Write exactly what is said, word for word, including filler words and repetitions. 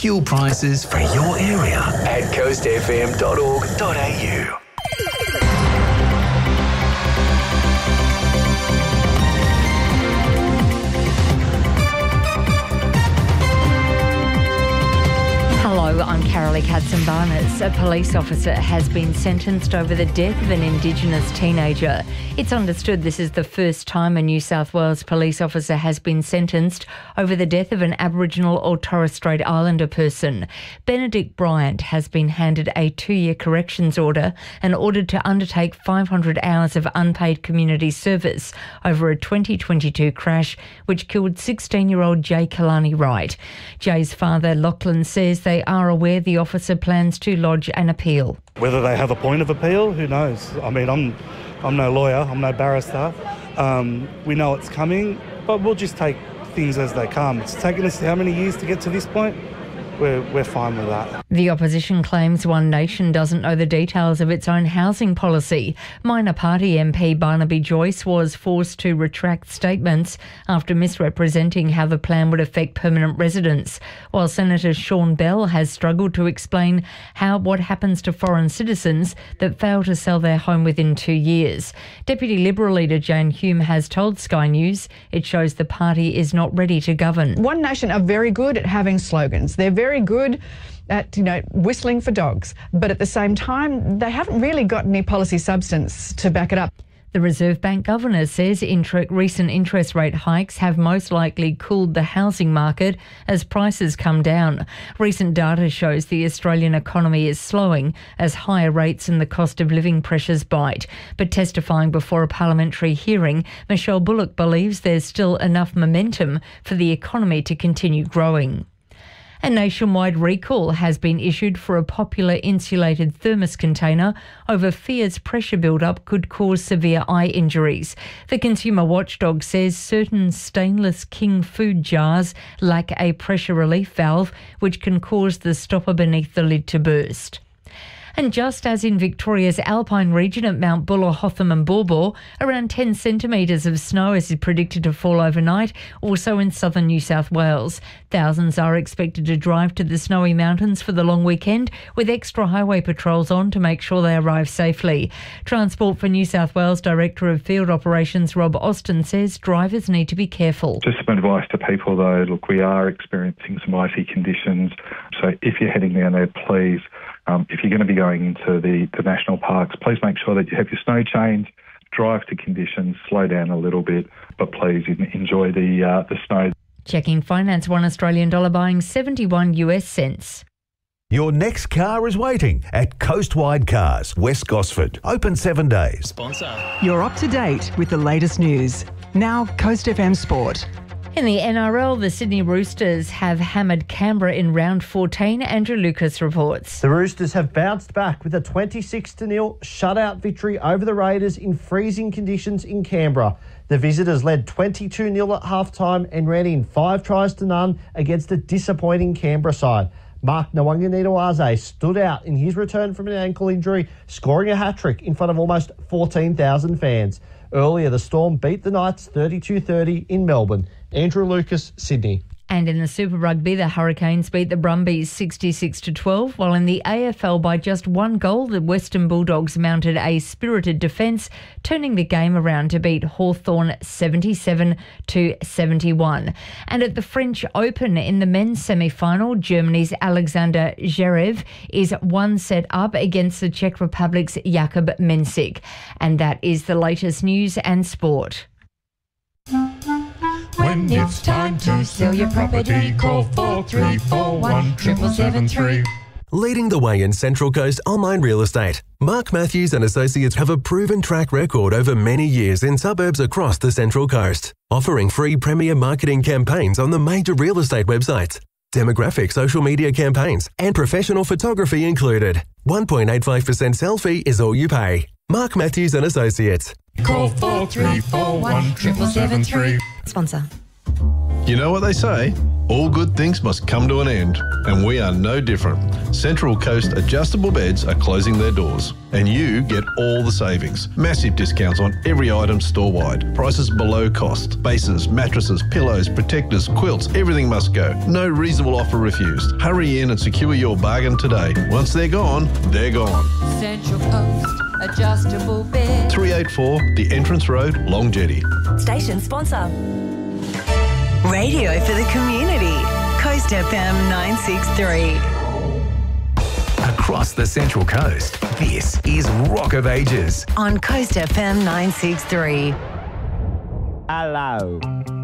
fuel prices for your area at coast f m dot org dot a u. Hello, I'm Carolee Katzenbarnes. A police officer has been sentenced over the death of an Indigenous teenager. It's understood this is the first time a New South Wales police officer has been sentenced over the death of an Aboriginal or Torres Strait Islander person. Benedict Bryant has been handed a two-year corrections order and ordered to undertake five hundred hours of unpaid community service over a twenty twenty-two crash which killed sixteen-year-old Jay Kalani Wright. Jay's father, Lachlan, says they are aware the officer plans to lodge an appeal. Whether they have a point of appeal, who knows? I mean, I'm I'm no lawyer, I'm no barrister. Um, we know it's coming, but we'll just take things as they come. It's taken us how many years to get to this point? We're, we're fine with that. The opposition claims One Nation doesn't know the details of its own housing policy. Minor Party M P Barnaby Joyce was forced to retract statements after misrepresenting how the plan would affect permanent residents, while Senator Sean Bell has struggled to explain how what happens to foreign citizens that fail to sell their home within two years. Deputy Liberal leader Jane Hume has told Sky News it shows the party is not ready to govern. One Nation are very good at having slogans. They're very good at, you know, whistling for dogs, but at the same time, they haven't really got any policy substance to back it up. The Reserve Bank Governor says inter- recent interest rate hikes have most likely cooled the housing market as prices come down. Recent data shows the Australian economy is slowing as higher rates and the cost of living pressures bite. But testifying before a parliamentary hearing, Michelle Bullock believes there's still enough momentum for the economy to continue growing. A nationwide recall has been issued for a popular insulated thermos container over fears pressure build-up could cause severe eye injuries. The consumer watchdog says certain stainless King food jars lack a pressure relief valve, which can cause the stopper beneath the lid to burst. And just as in Victoria's Alpine region at Mount Buller, Hotham and Baw Baw, around ten centimetres of snow is predicted to fall overnight, also in southern New South Wales. Thousands are expected to drive to the snowy mountains for the long weekend, with extra highway patrols on to make sure they arrive safely. Transport for New South Wales Director of Field Operations Rob Austin says drivers need to be careful. Just some advice to people though, look, we are experiencing some icy conditions, so if you're heading down there, please, Um, if you're going to be going into the, the national parks, please make sure that you have your snow chains, drive to conditions, slow down a little bit, but please enjoy the uh, the snow. Checking finance, one Australian dollar buying seventy-one US cents. Your next car is waiting at Coastwide Cars, West Gosford. Open seven days. Sponsor. You're up to date with the latest news. Now, Coast F M Sport. In the N R L, the Sydney Roosters have hammered Canberra in round fourteen. Andrew Lucas reports. The Roosters have bounced back with a twenty-six to nil shutout victory over the Raiders in freezing conditions in Canberra. The visitors led twenty-two nil at halftime and ran in five tries to none against a disappointing Canberra side. Mark Nwanganitawaze stood out in his return from an ankle injury, scoring a hat-trick in front of almost fourteen thousand fans. Earlier, the Storm beat the Knights thirty-two thirty in Melbourne. Andrew Lucas, Sydney. And in the Super Rugby, the Hurricanes beat the Brumbies sixty-six to twelve, while in the A F L by just one goal, the Western Bulldogs mounted a spirited defence, turning the game around to beat Hawthorn seventy-seven to seventy-one. And at the French Open in the men's semi-final, Germany's Alexander Zverev is one set up against the Czech Republic's Jakub Mensik. And that is the latest news and sport. When it's time to sell your property, call four three four one, seven seven three. Leading the way in Central Coast online real estate, Mark Matthews and Associates have a proven track record over many years in suburbs across the Central Coast, offering free premier marketing campaigns on the major real estate websites, demographic social media campaigns, and professional photography included. one point eight five percent sell fee is all you pay. Mark Matthews and Associates. Call four three four one, seven seven three. Sponsor. You know what they say? All good things must come to an end, and we are no different. Central Coast adjustable beds are closing their doors, and you get all the savings. Massive discounts on every item store-wide. Prices below cost. Bases, mattresses, pillows, protectors, quilts, everything must go. No reasonable offer refused. Hurry in and secure your bargain today. Once they're gone, they're gone. Central Coast adjustable bed. three eighty-four The Entrance Road, Long Jetty. Station sponsor. Radio for the community. Coast F M nine sixty-three. Across the Central Coast, this is Rock of Ages on Coast F M nine sixty-three. Hello.